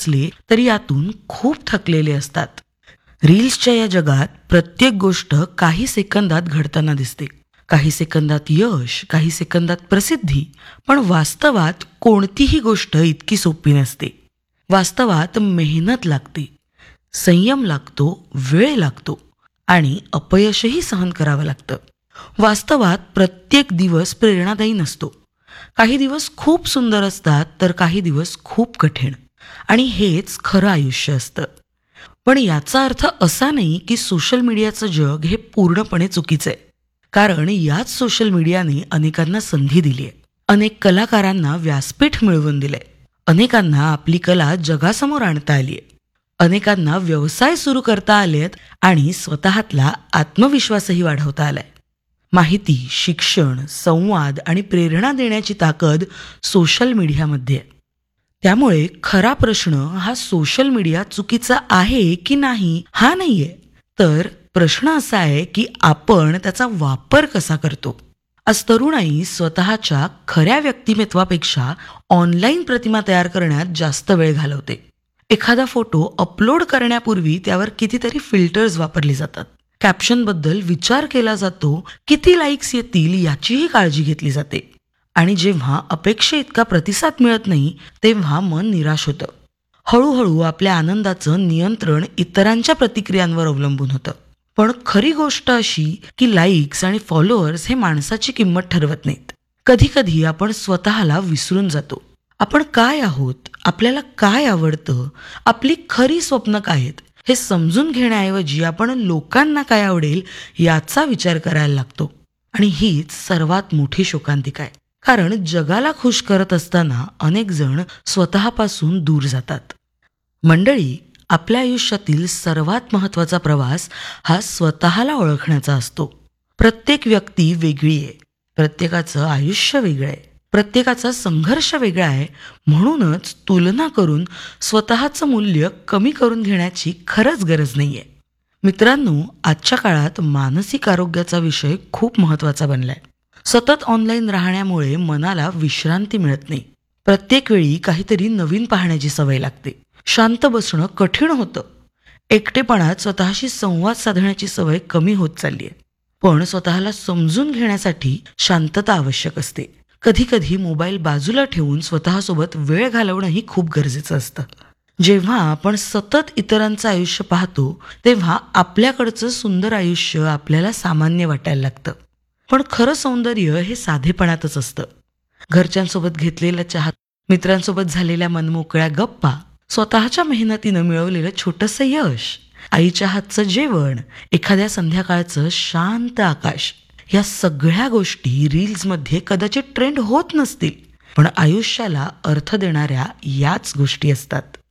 असले तरी यातून खूप थकलेले असतात. रील्सच्या या जगात प्रत्येक गोष्ट काही सेकंदात घडताना दिसते. काही सेकंदात यश, काही सेकंदात प्रसिद्धी. पण वास्तवात कोणतीही गोष्ट इतकी सोपी नसते. वास्तवात मेहनत लागते, संयम लागतो, वेळ लागतो आणि अपयशही सहन करावं लागतं. वास्तवात प्रत्येक दिवस प्रेरणादायी नसतो. काही दिवस खूप सुंदर असतात तर काही दिवस खूप कठीण. आणि हेच खरं आयुष्य असतं. पण याचा अर्थ असा नाही की सोशल मीडियाचं जग हे पूर्णपणे चुकीचं आहे. कारण याच सोशल मीडियाने अनेकांना संधी दिली आहे. अनेक कलाकारांना व्यासपीठ मिळवून दिलंय. अनेकांना आपली कला जगासमोर आणता आली आहे. अनेकांना व्यवसाय सुरू करता आलेत आणि स्वतःतला आत्मविश्वासही वाढवता आलाय. माहिती, शिक्षण, संवाद आणि प्रेरणा देण्याची ताकद सोशल मीडियामध्ये आहे. त्यामुळे खरा प्रश्न हा सोशल मीडिया चुकीचा आहे की नाही हा नाहीये, तर प्रश्न असा आहे की आपण त्याचा वापर कसा करतो. आज तरुणाई स्वतःच्या खऱ्या व्यक्तिमत्वापेक्षा ऑनलाईन प्रतिमा तयार करण्यात जास्त वेळ घालवते. एखादा फोटो अपलोड करण्यापूर्वी त्यावर कितीतरी फिल्टर्स वापरली जातात. कॅप्शनबद्दल विचार केला जातो, किती लाईक्स येतील याचीही काळजी घेतली जाते. आणि जेव्हा अपेक्षे इतका प्रतिसाद मिळत नाही तेव्हा मन निराश होतं. हळूहळू आपल्या आनंदाचं नियंत्रण इतरांच्या प्रतिक्रियांवर अवलंबून होतं. पण खरी गोष्ट अशी की लाईक्स आणि फॉलोअर्स हे माणसाची किंमत ठरवत नाहीत. कधी कधी आपण स्वतःला विसरून जातो. आपण काय आहोत, आपल्याला काय आवडतं, आपली खरी स्वप्न काय आहेत हे समजून घेण्याऐवजी आपण लोकांना काय आवडेल याचा विचार करायला लागतो. आणि हीच सर्वात मोठी शोकांतिका आहे. कारण जगाला खुश करत असताना अनेक जण स्वतःपासून दूर जातात. मंडळी, आपल्या आयुष्यातील सर्वात महत्त्वाचा प्रवास हा स्वतःला ओळखण्याचा असतो. प्रत्येक व्यक्ती वेगळी आहे. प्रत्येकाचं आयुष्य वेगळं आहे. प्रत्येकाचा संघर्ष वेगळा आहे. म्हणूनच तुलना करून स्वतःचं मूल्य कमी करून घेण्याची खरंच गरज नाहीये. मित्रांनो, आजच्या काळात मानसिक आरोग्याचा विषय खूप महत्त्वाचा बनलाय. सतत ऑनलाईन राहण्यामुळे मनाला विश्रांती मिळत नाही. प्रत्येक वेळी काहीतरी नवीन पाहण्याची सवय लागते. शांत बसणं कठीण होतं. एकटेपणात स्वतःशी संवाद साधण्याची सवय कमी होत चालली आहे. पण स्वतःला समजून घेण्यासाठी शांतता आवश्यक असते. कधी कधी मोबाईल बाजूला ठेवून स्वतःसोबत वेळ घालवणंही खूप गरजेचं असतं. जेव्हा आपण सतत इतरांचं आयुष्य पाहतो तेव्हा आपल्याकडचं सुंदर आयुष्य आपल्याला सामान्य वाटायला लागतं. पण खरं सौंदर्य हे साधेपणातच असतं. घरच्यांसोबत घेतलेला चहा, मित्रांसोबत झालेल्या मनमोकळ्या गप्पा, स्वतःच्या मेहनतीनं मिळवलेलं छोटंसं यश, आईच्या हातचं जेवण, एखाद्या संध्याकाळचं शांत आकाश, या सगळ्या गोष्टी रील्समध्ये कदाचित ट्रेंड होत नसतील, पण आयुष्याला अर्थ देणाऱ्या याच गोष्टी असतात.